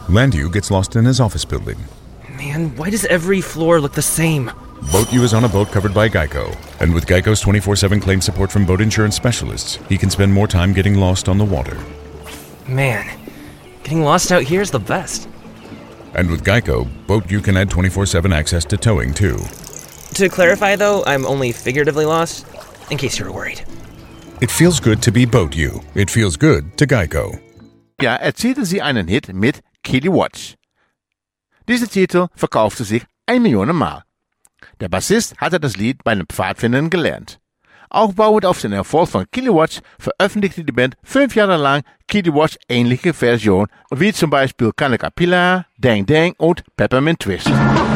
Landu gets lost in his office building. Man, why does every floor look the same? Boat U is on a boat covered by Geico. And with Geico's 24/7 claim support from boat insurance specialists, he can spend more time getting lost on the water. Man, getting lost out here is the best. And with Geico, Boat U can add 24/7 access to towing, too. To clarify, though, I'm only figuratively lost, in case you were worried. It feels good to be Boat U. It feels good to Geico. Ja, erzielte sie einen Hit mit Kitty Watch. Dieser Titel verkaufte sich 1 Million Mal. Der Bassist hatte das Lied bei den Pfadfindern gelernt. Aufbauend auf den Erfolg von Kitty Watch veröffentlichte die Band 5 Jahre lang Kitty Watch ähnliche Versionen, wie zum Beispiel Kanakapila, Dang Dang und Peppermint Twist.